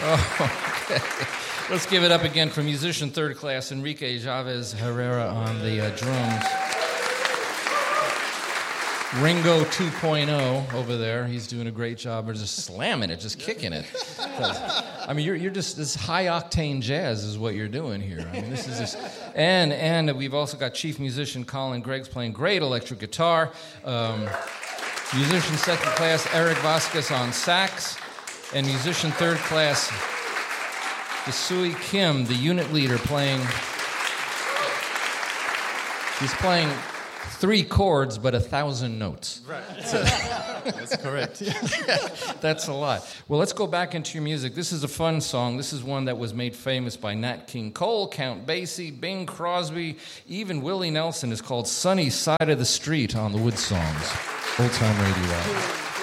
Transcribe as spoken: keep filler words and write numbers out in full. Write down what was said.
Oh, okay. Let's give it up again for musician third class Enrique Chavez Herrera on the uh, drums. Ringo two point oh over there. He's doing a great job. Or just slamming it, just kicking it. I mean, you're you're just this high octane jazz is what you're doing here. I mean, this is just and and we've also got chief musician Colin Greggs playing great electric guitar. Um, musician second class Eric Vasquez on sax, and musician third class Isui Kim, the unit leader, playing. He's playing three chords, but a thousand notes. Right. So, that's correct. That's a lot. Well, let's go back into your music. This is a fun song. This is one that was made famous by Nat King Cole, Count Basie, Bing Crosby, even Willie Nelson. Is called Sunny Side of the Street on the Wood Songs. Old Time Radio Hour.